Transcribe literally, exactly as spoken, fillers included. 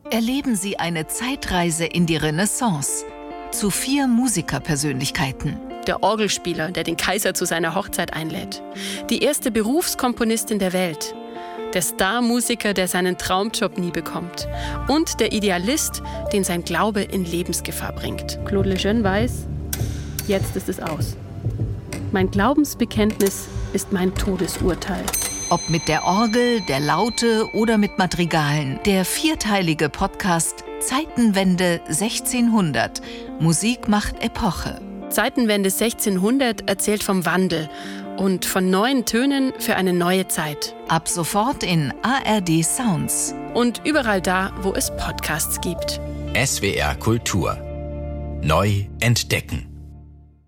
Erleben Sie eine Zeitreise in die Renaissance zu vier Musikerpersönlichkeiten. Der Orgelspieler, der den Kaiser zu seiner Hochzeit einlädt. Die erste Berufskomponistin der Welt. Der Star-Musiker, der seinen Traumjob nie bekommt. Und der Idealist, den sein Glaube in Lebensgefahr bringt. Claude Lejeune weiß, jetzt ist es aus. Mein Glaubensbekenntnis ist mein Todesurteil. Ob mit der Orgel, der Laute oder mit Madrigalen. Der vierteilige Podcast Zeitenwende sechzehnhundert. Musik macht Epoche. Zeitenwende sechzehnhundert erzählt vom Wandel und von neuen Tönen für eine neue Zeit. Ab sofort in A R D Sounds. Und überall da, wo es Podcasts gibt. S W R Kultur. Neu entdecken.